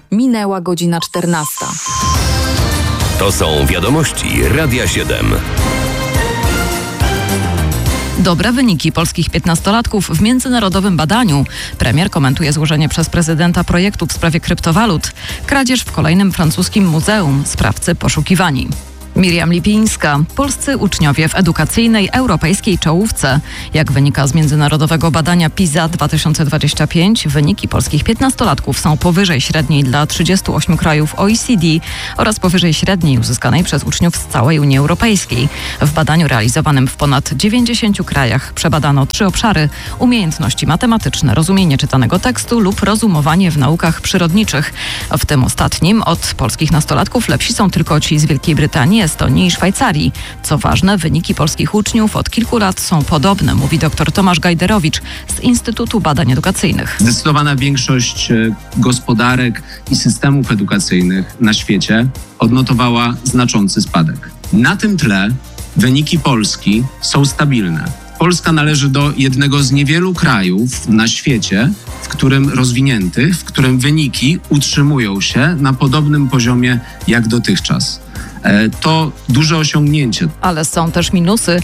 Minęła godzina 14. To są wiadomości Radia 7. Dobre wyniki polskich 15-latków w międzynarodowym badaniu. Premier komentuje złożenie przez prezydenta projektu w sprawie kryptowalut. Kradzież w kolejnym francuskim muzeum. Sprawcy poszukiwani. Miriam Lipińska. Polscy uczniowie w edukacyjnej europejskiej czołówce. Jak wynika z międzynarodowego badania PISA 2025, wyniki polskich 15-latków są powyżej średniej dla 38 krajów OECD oraz powyżej średniej uzyskanej przez uczniów z całej Unii Europejskiej. W badaniu realizowanym w ponad 90 krajach przebadano 3 obszary: umiejętności matematyczne, rozumienie czytanego tekstu lub rozumowanie w naukach przyrodniczych. W tym ostatnim od polskich nastolatków lepsi są tylko ci z Wielkiej Brytanii, Estonii i Szwajcarii. Co ważne, wyniki polskich uczniów od kilku lat są podobne, mówi dr Tomasz Gajderowicz z Instytutu Badań Edukacyjnych. Zdecydowana większość gospodarek i systemów edukacyjnych na świecie odnotowała znaczący spadek. Na tym tle wyniki Polski są stabilne. Polska należy do jednego z niewielu krajów na świecie, w którym wyniki utrzymują się na podobnym poziomie jak dotychczas. To duże osiągnięcie. Ale są też minusy.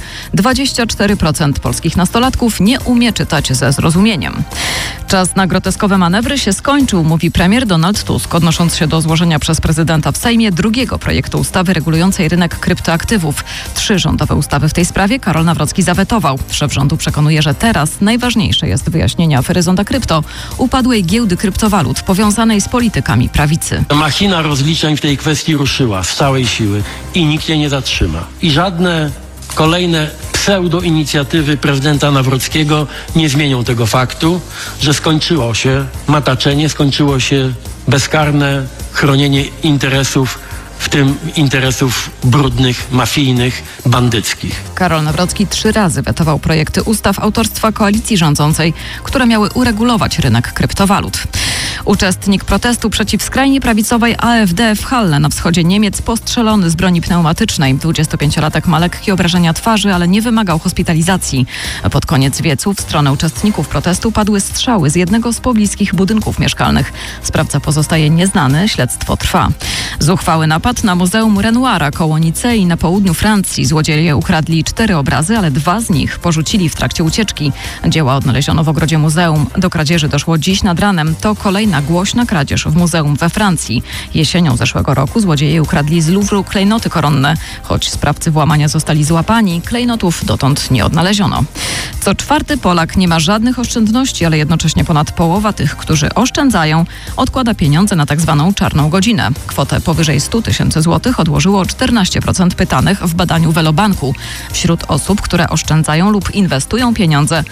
24% polskich nastolatków nie umie czytać ze zrozumieniem. Czas na groteskowe manewry się skończył, mówi premier Donald Tusk, odnosząc się do złożenia przez prezydenta w Sejmie drugiego projektu ustawy regulującej rynek kryptoaktywów. 3 rządowe ustawy w tej sprawie Karol Nawrocki zawetował. Szef rządu przekonuje, że teraz najważniejsze jest wyjaśnienie afery Zonda Krypto, upadłej giełdy kryptowalut powiązanej z politykami prawicy. Machina rozliczeń w tej kwestii ruszyła z całej siły i nikt jej nie zatrzyma. I żadne kolejne pseudo-inicjatywy prezydenta Nawrockiego nie zmienią tego faktu, że skończyło się mataczenie, skończyło się bezkarne chronienie interesów, w tym interesów brudnych, mafijnych, bandyckich. Karol Nawrocki 3 razy wetował projekty ustaw autorstwa koalicji rządzącej, które miały uregulować rynek kryptowalut. Uczestnik protestu przeciw skrajnie prawicowej AfD w Halle na wschodzie Niemiec postrzelony z broni pneumatycznej. 25-latek ma lekkie obrażenia twarzy, ale nie wymagał hospitalizacji. Pod koniec wiecu w stronę uczestników protestu padły strzały z jednego z pobliskich budynków mieszkalnych. Sprawca pozostaje nieznany, śledztwo trwa. Zuchwały napad na Muzeum Renoira koło Nicei na południu Francji. Złodzieje ukradli 4 obrazy, ale 2 z nich porzucili w trakcie ucieczki. Dzieła odnaleziono w ogrodzie muzeum. Do kradzieży doszło dziś nad ranem. To kolejna głośna kradzież w muzeum we Francji. Jesienią zeszłego roku złodzieje ukradli z Louvru klejnoty koronne. Choć sprawcy włamania zostali złapani, klejnotów dotąd nie odnaleziono. Co 4. Polak nie ma żadnych oszczędności, ale jednocześnie ponad połowa tych, którzy oszczędzają, odkłada pieniądze na tak zwaną czarną godzinę. Kwotę powyżej 100 000 złotych odłożyło 14% pytanych w badaniu Velobanku. Wśród osób, które oszczędzają lub inwestują pieniądze,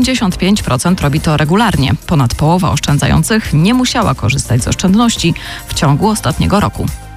55% robi to regularnie. Ponad połowa oszczędzających nie musiała korzystać z oszczędności w ciągu ostatniego roku.